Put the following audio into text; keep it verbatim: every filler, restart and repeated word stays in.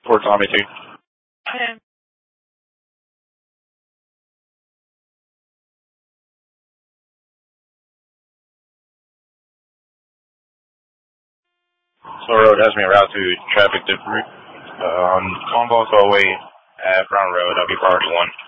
Towards Tommy two. ten. So road has me route to traffic debris. Um, phone balls away at Brown Road, I'll be priority one.